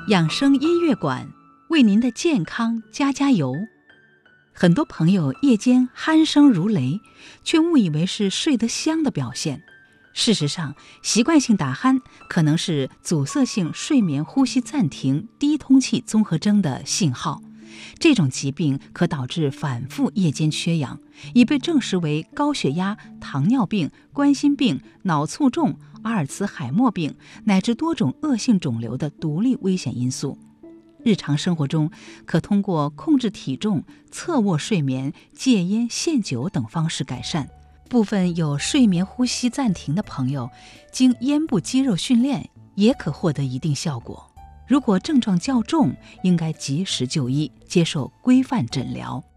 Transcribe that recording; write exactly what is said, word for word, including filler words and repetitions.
养生音乐馆为您的健康加加油。很多朋友夜间鼾声如雷，却误以为是睡得香的表现。事实上，习惯性打鼾可能是阻塞性睡眠呼吸暂停低通气综合征的信号。这种疾病可导致反复夜间缺氧，已被证实为高血压、糖尿病、冠心病、脑卒中、阿尔茨海默病乃至多种恶性肿瘤的独立危险因素。日常生活中，可通过控制体重、侧卧睡眠、戒烟限酒等方式改善。部分有睡眠呼吸暂停的朋友，经咽部肌肉训练也可获得一定效果。如果症状较重，应该及时就医，接受规范诊疗。